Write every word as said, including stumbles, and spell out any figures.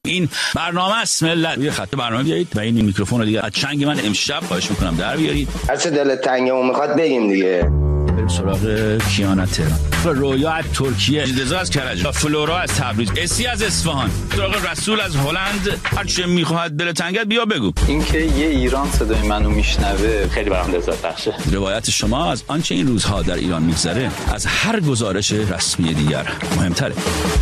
این برنامه است ملت. روی خط برنامه بیایید و این میکروفون رو دیگه از چنگ من امشب خواهش میکنم در بیارید. هر چه دلت تنگه میخواد بگیم دیگه. بریم سراغ کیانا تهران، رویا از ترکیه، رضا از کرج، فلورا از تبریز، اسی از اصفهان، سراغ رسول از هلند. هر چه میخواد دل تنگت بیا بگو. اینکه یه ایران صدای منو میشنوه خیلی برام لذت بخشه. روایت شما از آنچه این روزها در ایران میگذره از هر گزارش رسمی دیگر مهمتره.